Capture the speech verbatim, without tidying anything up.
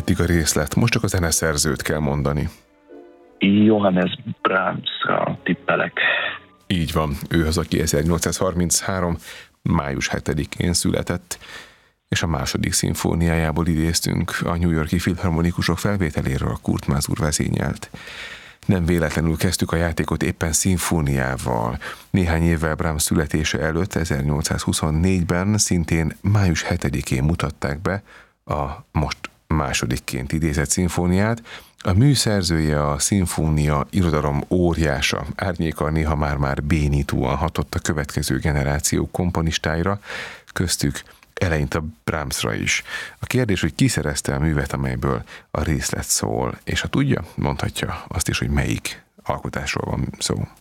eddig a részlet, most csak a zeneszerzőt kell mondani. Johannes Brahmsra tippelek. Így van, ő az, aki ezernyolcszázharminchárom. május hetedikén született, és a második szimfóniájából idéztünk, a New York-i filharmonikusok felvételéről Kurt Masur vezényelt. Nem véletlenül kezdtük a játékot éppen szimfóniával. Néhány évvel Brahms születése előtt, ezernyolcszázhuszonnégyben szintén május hetedikén mutatták be a most másodikként idézett szimfóniát. A mű szerzője, a szimfónia irodalom óriása, árnyéka néha már-már bénítóan hatott a következő generáció komponistáira, köztük eleinte Brahmsra is. A kérdés, hogy ki szerezte a művet, amelyből a részlet szól, és ha tudja, mondhatja azt is, hogy melyik alkotásról van szó.